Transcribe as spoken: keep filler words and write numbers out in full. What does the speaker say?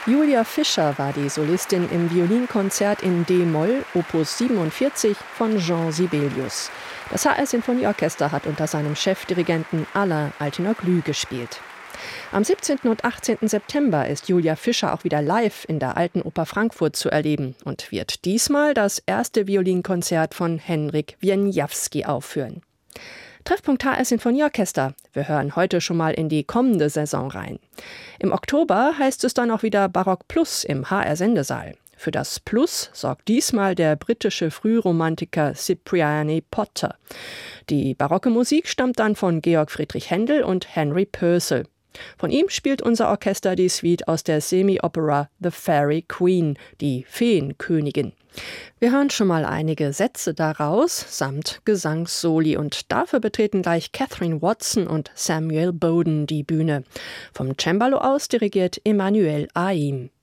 Julia Fischer war die Solistin im Violinkonzert in D-Moll, Opus siebenundvierzig von Jean Sibelius. Das H R Sinfonieorchester hat unter seinem Chefdirigenten Alain Altinoglu gespielt. Am siebzehnten und achtzehnten September ist Julia Fischer auch wieder live in der Alten Oper Frankfurt zu erleben und wird diesmal das erste Violinkonzert von Henryk Wieniawski aufführen. Treffpunkt H R Sinfonieorchester. Wir hören heute schon mal in die kommende Saison rein. Im Oktober heißt es dann auch wieder Barock Plus im H R-Sendesaal. Für das Plus sorgt diesmal der britische Frühromantiker Cipriani Potter. Die barocke Musik stammt dann von Georg Friedrich Händel und Henry Purcell. Von ihm spielt unser Orchester die Suite aus der Semi-Opera The Fairy Queen, die Feenkönigin. Wir hören schon mal einige Sätze daraus, samt Gesangssoli, und dafür betreten gleich Catherine Watson und Samuel Bowden die Bühne. Vom Cembalo aus dirigiert Emmanuel Aim.